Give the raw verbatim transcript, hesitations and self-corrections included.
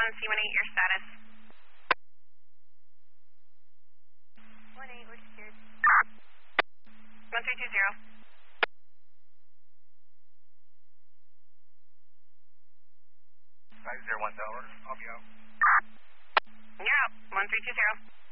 one, C one eight, your status. one eight, we're secured. one three two zero. five zero one Tower, I'll be out. You're out, one three two zero.